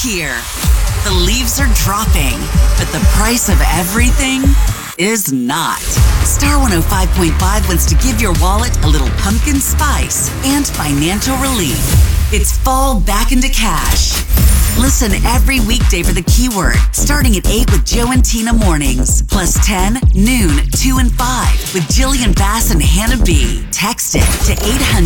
here. The leaves are dropping, but the price of everything is not. Star 105.5 wants to give your wallet a little pumpkin spice and financial relief. It's fall back into cash. Listen every weekday for the keyword, starting at 8 with Joe and Tina mornings, plus 10, noon, 2 and 5 with Jillian Bass and Hannah B. Text it to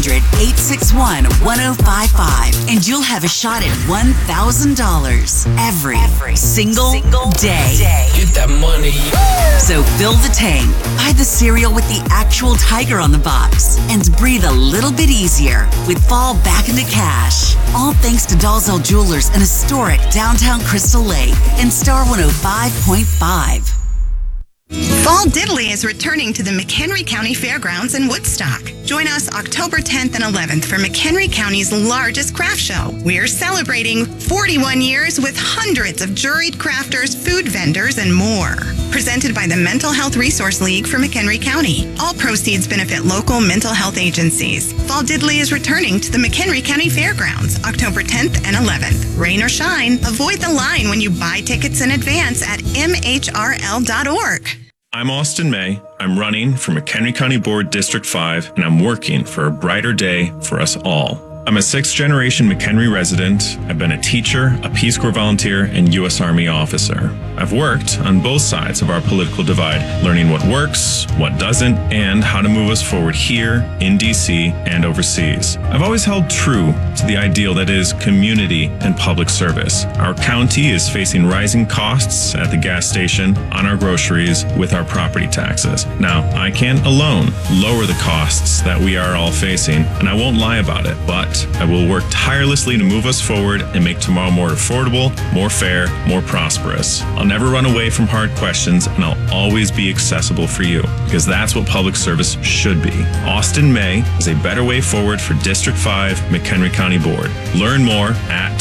800-861-1055 and you'll have a shot at $1,000 every single day. Get that money. So fill the tank, buy the cereal with the actual tiger on the box, and breathe a little bit easier with fall back into cash. All thanks to Dalzell Jewelers in historic downtown Crystal Lake and Star 105.5. Fall Diddley is returning to the McHenry County Fairgrounds in Woodstock. Join us October 10th and 11th for McHenry County's largest craft show. We're celebrating 41 years with hundreds of juried crafters, food vendors, and more. Presented by the Mental Health Resource League for McHenry County. All proceeds benefit local mental health agencies. Fall Diddley is returning to the McHenry County Fairgrounds October 10th and 11th. Rain or shine, avoid the line when you buy tickets in advance at mhrl.org. I'm Austin May. I'm running for McHenry County Board District 5, and I'm working for a brighter day for us all. I'm a sixth-generation McHenry resident. I've been a teacher, a Peace Corps volunteer, and U.S. Army officer. I've worked on both sides of our political divide, learning what works, what doesn't, and how to move us forward here, in D.C., and overseas. I've always held true to the ideal that is community and public service. Our county is facing rising costs at the gas station, on our groceries, with our property taxes. Now, I can't alone lower the costs that we are all facing, and I won't lie about it, but I will work tirelessly to move us forward and make tomorrow more affordable, more fair, more prosperous. I'll never run away from hard questions, and I'll always be accessible for you, because that's what public service should be. Austin May is a better way forward for District 5 McHenry County Board. Learn more at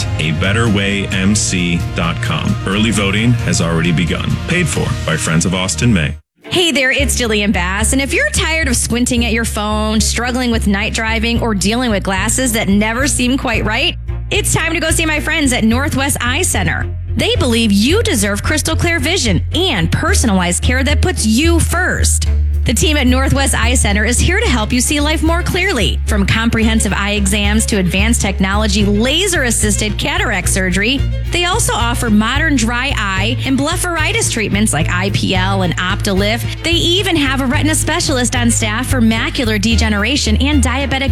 abetterwaymc.com. Early voting has already begun. Paid for by Friends of Austin May. Hey there, it's Jillian Bass, and if you're tired of squinting at your phone, struggling with night driving, or dealing with glasses that never seem quite right, it's time to go see my friends at Northwest Eye Center. They believe you deserve crystal clear vision and personalized care that puts you first. The team at Northwest Eye Center is here to help you see life more clearly. From comprehensive eye exams to advanced technology, laser-assisted cataract surgery, they also offer modern dry eye and blepharitis treatments like IPL and Optilift. They even have a retina specialist on staff for macular degeneration and diabetic